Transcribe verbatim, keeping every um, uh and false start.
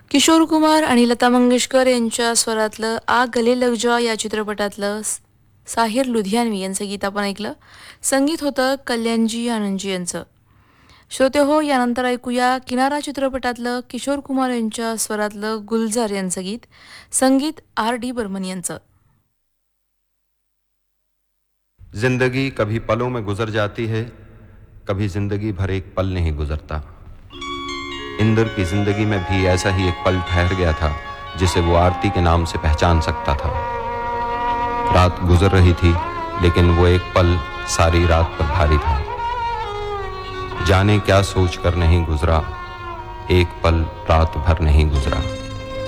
किशोर कुमार आणि लता मंगेशकर यांच्या स्वरातलं आ गले लग जा या चित्रपटातलं स- साहिर लुधियानवी यांचं गीत आपण ऐकलं. संगीत होतं कल्याणजी आनंदजी यांचं. श्रोते हो, यानंतर ऐकूया किनारा चित्रपटातलं किशोर कुमार यांच्या स्वरातलं गुलजार यांचं गीत. संगीत आर डी बर्मन यांचं. जिंदगी कभी पलों में गुजर जाती है, कभी जिंदगी भर एक पल नहीं गुजरता. इंद्र की जिंदगी में भी ऐसा ही एक पल ठहर गया था जिसे वो आरती के नाम से पहचान सकता था. रात गुजर रही थी लेकिन वो एक पल सारी रात पर भारी था. जाने क्या सोच कर नहीं गुजरा, एक पल रात भर नहीं गुजरा.